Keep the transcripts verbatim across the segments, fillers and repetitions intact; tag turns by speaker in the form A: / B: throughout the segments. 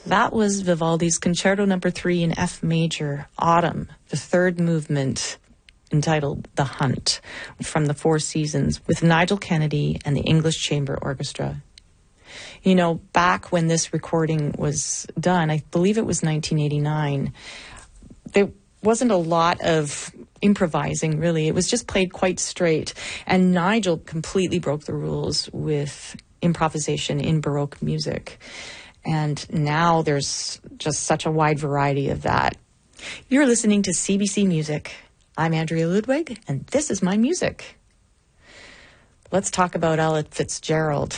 A: That was Vivaldi's Concerto Number Three in F Major, Autumn, the third movement, entitled The Hunt, from the Four Seasons, with Nigel Kennedy and the English Chamber Orchestra. You know, back when this recording was done, I believe it was nineteen eighty-nine, there wasn't a lot of improvising, really. It was just played quite straight. And Nigel completely broke the rules with improvisation in Baroque music. And now there's just such a wide variety of that. You're listening to C B C Music. I'm Andrea Ludwig, and this is my music. Let's talk about Ella Fitzgerald.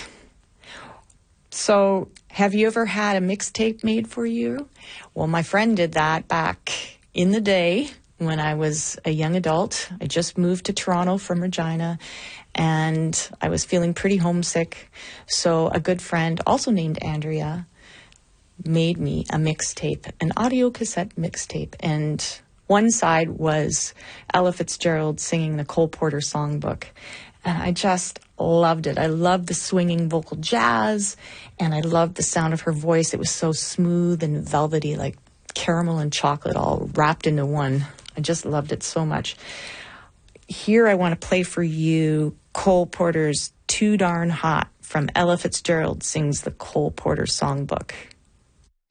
A: So, have you ever had a mixtape made for you? Well, my friend did that back in the day when I was a young adult. I just moved to Toronto from Regina, and I was feeling pretty homesick. So a good friend, also named Andrea, made me a mixtape, an audio cassette mixtape. And one side was Ella Fitzgerald singing the Cole Porter Songbook. And I just loved it. I loved the swinging vocal jazz, and I loved the sound of her voice. It was so smooth and velvety, like caramel and chocolate all wrapped into one. I just loved it so much. Here I want to play for you Cole Porter's Too Darn Hot from Ella Fitzgerald Sings the Cole Porter Songbook.